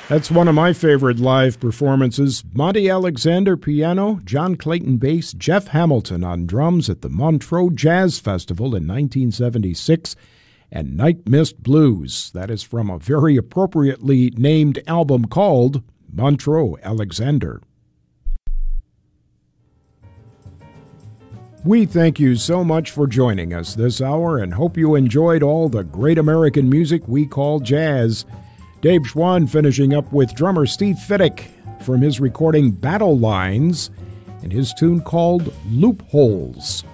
That's one of my favorite live performances. Monty Alexander piano, John Clayton bass, Jeff Hamilton on drums at the Montreux Jazz Festival in 1976, and Night Mist Blues. That is from a very appropriately named album called Montreux Alexander. We thank you so much for joining us this hour and hope you enjoyed all the great American music we call jazz. Dave Schwann finishing up with drummer Steve Fiddick from his recording Battle Lines and his tune called Loopholes.